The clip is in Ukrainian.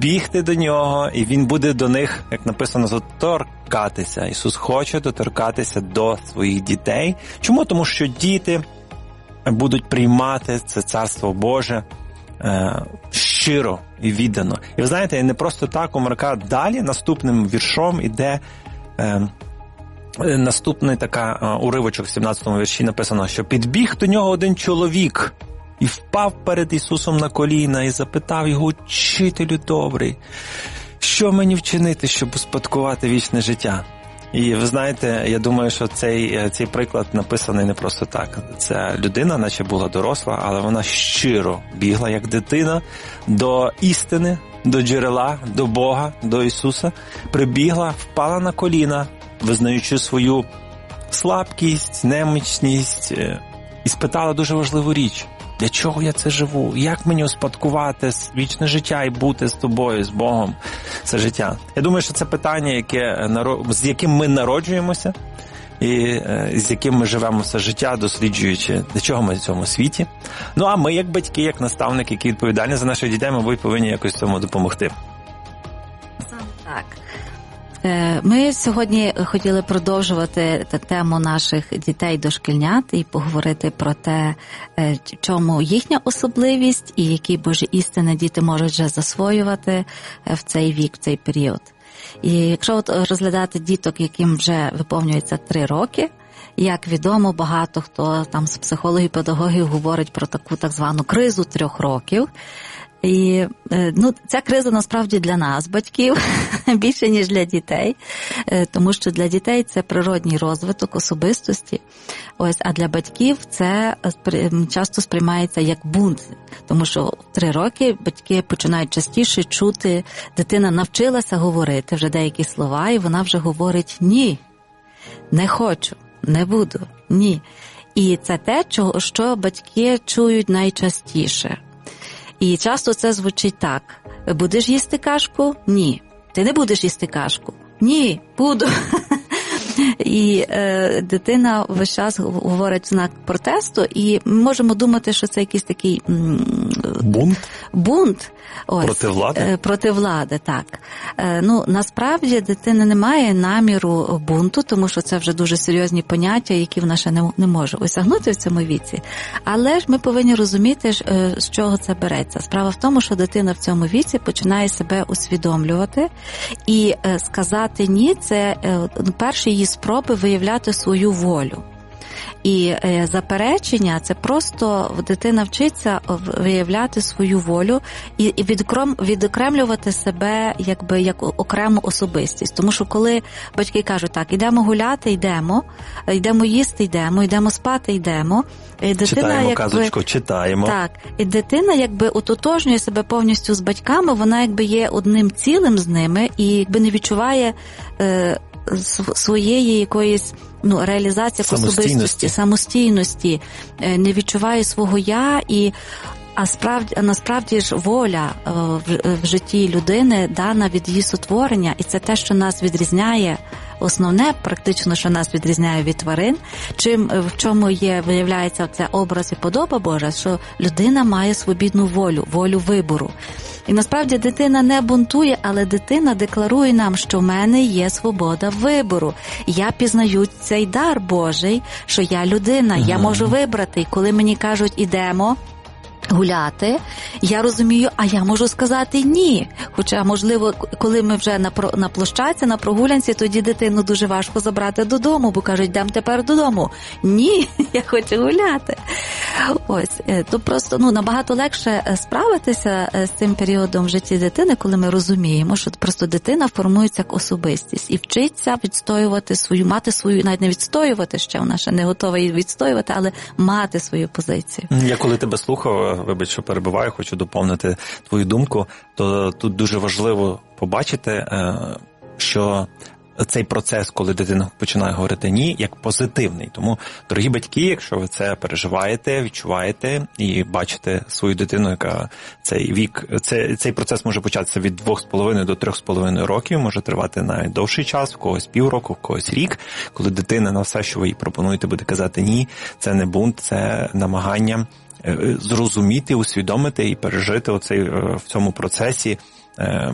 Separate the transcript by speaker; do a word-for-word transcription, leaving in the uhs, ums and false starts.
Speaker 1: підбігти до нього, і він буде до них, як написано, доторкатися. Ісус хоче доторкатися до своїх дітей. Чому? Тому що діти будуть приймати це Царство Боже е, щиро і віддано. І ви знаєте, не просто так у Марка далі наступним віршом іде е, наступний така е, уривочок в сімнадцятому вірші написано, що підбіг до нього один чоловік і впав перед Ісусом на коліна і запитав його: «Учителю добрий, що мені вчинити, щоб успадкувати вічне життя?» І ви знаєте, я думаю, що цей, цей приклад написаний не просто так. Ця людина, наче була доросла, але вона щиро бігла, як дитина, до істини, до джерела, до Бога, до Ісуса. Прибігла, впала на коліна, визнаючи свою слабкість, немічність, і спитала дуже важливу річ: для чого я це живу? Як мені успадкувати вічне життя і бути з тобою, з Богом, це життя? Я думаю, що це питання, яке, з яким ми народжуємося і з яким ми живемо все життя, досліджуючи, для чого ми в цьому світі. Ну, а ми, як батьки, як наставники, які відповідальні за наших дітей, мабуть, повинні якось цьому допомогти.
Speaker 2: Саме так. Ми сьогодні хотіли продовжувати тему наших дітей-дошкільнят і поговорити про те, в чому їхня особливість і які Божі істини діти можуть вже засвоювати в цей вік, в цей період. І якщо от розглядати діток, яким вже виповнюється три роки, як відомо, багато хто там з психологів, педагогів говорить про таку так звану кризу трьох років. І ну, ця криза насправді для нас, батьків, більше, ніж для дітей, тому що для дітей це природній розвиток особистості, ось, а для батьків це часто сприймається як бунт, тому що в три роки батьки починають частіше чути, дитина навчилася говорити вже деякі слова, і вона вже говорить «ні», «не хочу», «не буду», «ні». І це те, що батьки чують найчастіше. І часто це звучить так: будеш їсти кашку? Ні. Ти не будеш їсти кашку? Ні, буду. І е, дитина весь час говорить знак протесту, і ми можемо думати, що це якийсь такий м,
Speaker 1: бунт.
Speaker 2: Бунт. Ось,
Speaker 1: проти влади?
Speaker 2: Е, проти влади, так. Е, ну, насправді дитина не має наміру бунту, тому що це вже дуже серйозні поняття, які вона ще не, не може осягнути в цьому віці. Але ж ми повинні розуміти, з чого це береться. Справа в тому, що дитина в цьому віці починає себе усвідомлювати, і е, сказати «ні» – це е, перші її спроби виявляти свою волю. І е, заперечення – це просто дитина вчиться виявляти свою волю і, і відкром, відокремлювати себе якби як окрему особистість. Тому що коли батьки кажуть, так, йдемо гуляти, йдемо, йдемо їсти, йдемо, йдемо спати, йдемо. І дитина,
Speaker 1: читаємо
Speaker 2: якби,
Speaker 1: казочку, читаємо.
Speaker 2: Так, і дитина якби ототожнює себе повністю з батьками, вона якби є одним цілим з ними і якби не відчуває е, своєї якоїсь ну, реалізації особистості, самостійності, не відчуває свого «я», і а, справді, а насправді ж воля в, в житті людини дана від її сотворення, і це те, що нас відрізняє, основне практично, що нас відрізняє від тварин, чим в чому є, виявляється це образ і подоба Божа, що людина має свобідну волю, волю вибору. І насправді дитина не бунтує, але дитина декларує нам, що в мене є свобода вибору. Я пізнаю цей дар Божий, що я людина, ага. Я можу вибрати. І коли мені кажуть, ідемо гуляти, я розумію, а я можу сказати ні. Хоча, можливо, коли ми вже на, на площадці, на прогулянці, тоді дитину дуже важко забрати додому, бо кажуть, йдемо тепер додому. Ні, я хочу гуляти. Ось, то просто ну, набагато легше справитися з цим періодом в житті дитини, коли ми розуміємо, що просто дитина формується як особистість і вчиться відстоювати свою, мати свою, навіть не відстоювати ще, вона ще не готова її відстоювати, але мати свою позицію.
Speaker 1: Я коли тебе слухав, вибач, що перебиваю, хочу доповнити твою думку, то тут дуже важливо побачити, що цей процес, коли дитина починає говорити «ні», як позитивний. Тому, дорогі батьки, якщо ви це переживаєте, відчуваєте і бачите свою дитину, яка цей вік, цей, цей процес може початися від двох з половиною до трьох з половиною років, може тривати навіть довший час, в когось півроку, в когось рік, коли дитина на все, що ви їй пропонуєте, буде казати «ні», це не бунт, це намагання зрозуміти, усвідомити і пережити оцей в цьому процесі